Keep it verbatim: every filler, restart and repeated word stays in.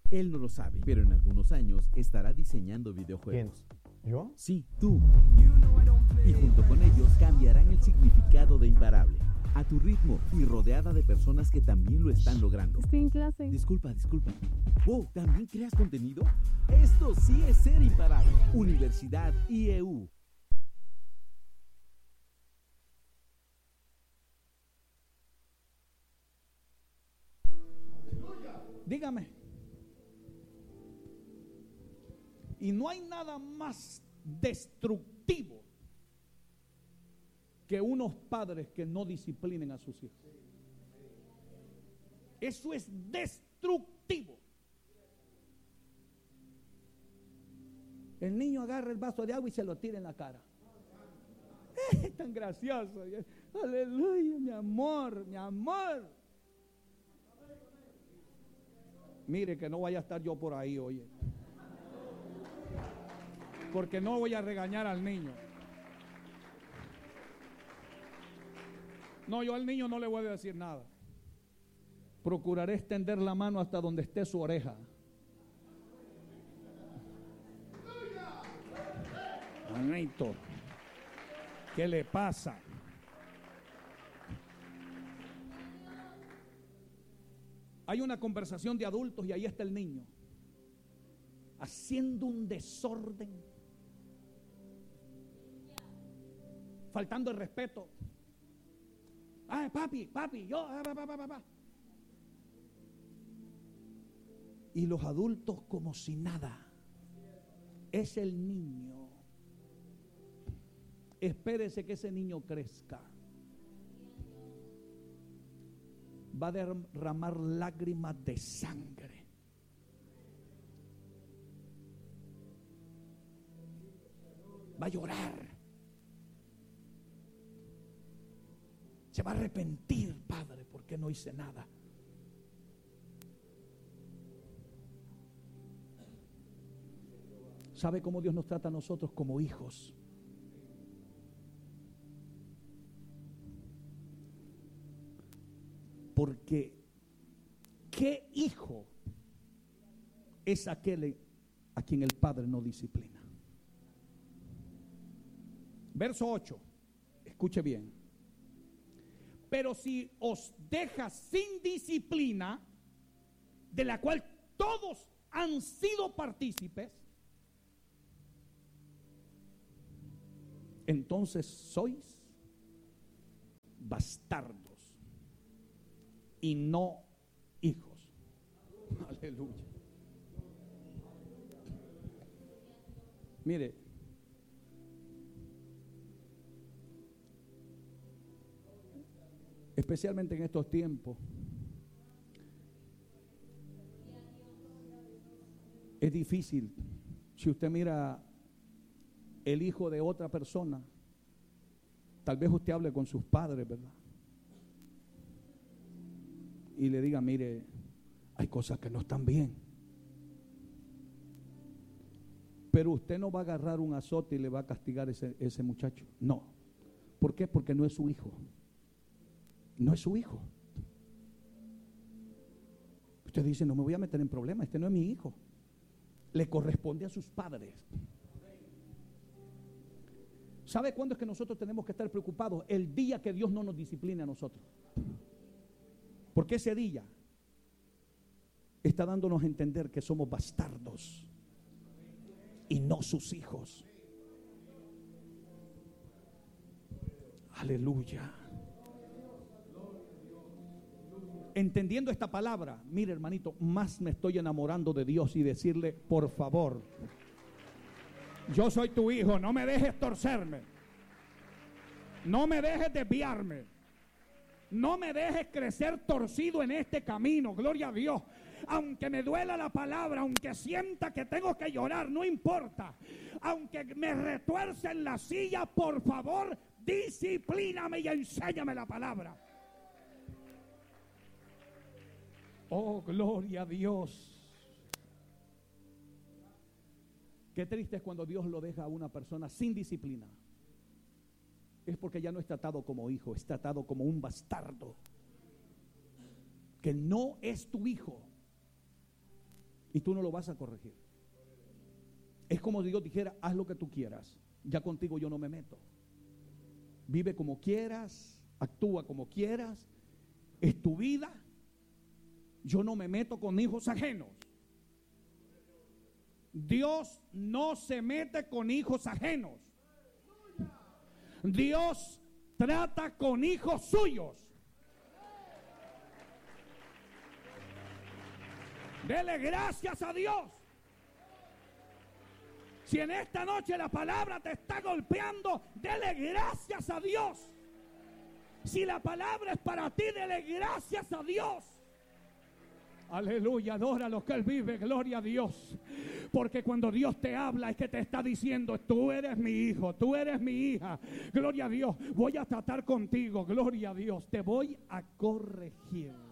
Él no lo sabe, pero en algunos años estará diseñando videojuegos. ¿Quién? ¿Yo? Sí, tú. Y junto con ellos cambiarán el significado de imparable a tu ritmo y rodeada de personas que también lo están logrando. Estoy en clase. Disculpa, disculpa. Wow, ¿también creas contenido? Esto sí es ser imparable. Universidad I E U. Dígame. Y no hay nada más destructivo que unos padres que no disciplinen a sus hijos. Eso es destructivo. El niño agarra el vaso de agua y se lo tira en la cara. Es tan gracioso. Aleluya, mi amor, mi amor. Mire que no vaya a estar yo por ahí, oye. Porque no voy a regañar al niño. No, yo al niño no le voy a decir nada. Procuraré extender la mano hasta donde esté su oreja. Manito, ¿qué le pasa? Hay una conversación de adultos y ahí está el niño haciendo un desorden, faltando el respeto. Ay, papi, papi, yo, papá, papá, papá. Y los adultos como si nada. Es el niño. Espérese que ese niño crezca. Va a derramar lágrimas de sangre. Va a llorar. Se va a arrepentir, Padre, porque no hice nada. ¿Sabe cómo Dios nos trata a nosotros? Como hijos. Porque ¿qué hijo es aquel a quien el padre no disciplina? Verso ocho, escuche bien. Pero si os deja sin disciplina, de la cual todos han sido partícipes, entonces sois bastardos y no hijos. Aleluya. Mire, especialmente en estos tiempos, es difícil. Si usted mira el hijo de otra persona, tal vez usted hable con sus padres, ¿verdad? Y le diga, mire, hay cosas que no están bien. Pero usted no va a agarrar un azote y le va a castigar a ese, ese muchacho. No. ¿Por qué? Porque no es su hijo. No es su hijo. Usted dice, no me voy a meter en problemas, este no es mi hijo. Le corresponde a sus padres. ¿Sabe cuándo es que nosotros tenemos que estar preocupados? El día que Dios no nos discipline a nosotros. Porque ese día está dándonos a entender que somos bastardos y no sus hijos. Aleluya. Entendiendo esta palabra, mire hermanito, más me estoy enamorando de Dios y decirle, por favor, yo soy tu hijo, no me dejes torcerme, no me dejes desviarme, no me dejes crecer torcido en este camino, gloria a Dios. Aunque me duela la palabra, aunque sienta que tengo que llorar, no importa. Aunque me retuerce en la silla, por favor, disciplíname y enséñame la palabra. Oh, gloria a Dios. Qué triste es cuando Dios lo deja a una persona sin disciplina. Es porque ya no es tratado como hijo, es tratado como un bastardo, que no es tu hijo. y tú no lo vas a corregir. Es como si Dios dijera, haz lo que tú quieras, ya contigo yo no me meto. Vive como quieras, actúa como quieras, es tu vida, yo no me meto con hijos ajenos. Dios no se mete con hijos ajenos. Dios trata con hijos suyos. Dele gracias a Dios. Si en esta noche la palabra te está golpeando, dele gracias a Dios. Si la palabra es para ti, dele gracias a Dios. Aleluya, adora lo que Él vive, gloria a Dios. Porque cuando Dios te habla es que te está diciendo, tú eres mi hijo, tú eres mi hija. Gloria a Dios, voy a tratar contigo, gloria a Dios, te voy a corregir.